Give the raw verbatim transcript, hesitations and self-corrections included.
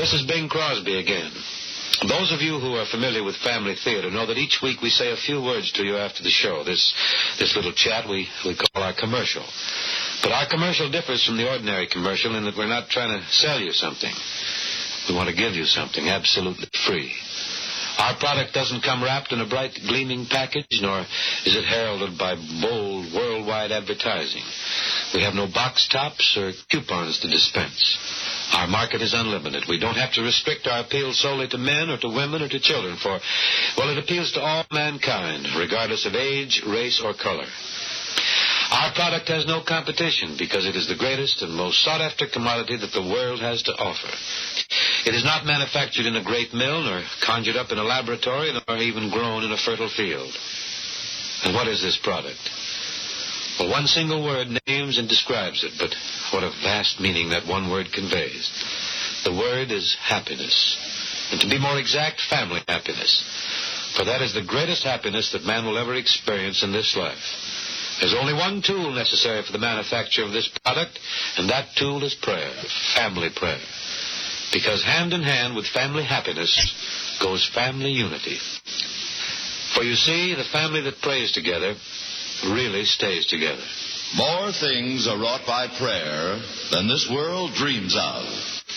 This is Bing Crosby again. Those of you who are familiar with family theater know that each week we say a few words to you after the show. This this little chat we, we call our commercial. But our commercial differs from the ordinary commercial in that we're not trying to sell you something. We want to give you something absolutely free. Our product doesn't come wrapped in a bright, gleaming package, nor is it heralded by bold, worldwide advertising. We have no box tops or coupons to dispense. Our market is unlimited. We don't have to restrict our appeal solely to men or to women or to children, for, well, it appeals to all mankind, regardless of age, race, or color. Our product has no competition because it is the greatest and most sought-after commodity that the world has to offer. It is not manufactured in a great mill, nor conjured up in a laboratory, nor even grown in a fertile field. And what is this product? Well, one single word names and describes it, but what a vast meaning that one word conveys. The word is happiness. And to be more exact, family happiness. For that is the greatest happiness that man will ever experience in this life. There's only one tool necessary for the manufacture of this product, and that tool is prayer, family prayer. Because hand in hand with family happiness goes family unity. For you see, the family that prays together really stays together. More things are wrought by prayer than this world dreams of.